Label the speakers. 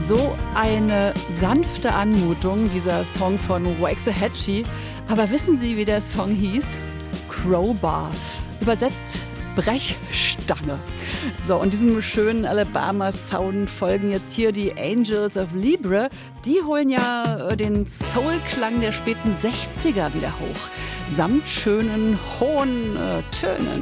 Speaker 1: So eine sanfte Anmutung, dieser Song von Waxahachie. Aber wissen Sie, wie der Song hieß? Crowbar. Übersetzt Brechstange. So, und diesem schönen Alabama-Sound folgen jetzt hier die Angels of Libre. Die holen ja den Soul-Klang der späten 60er wieder hoch. Samt schönen, hohen Tönen.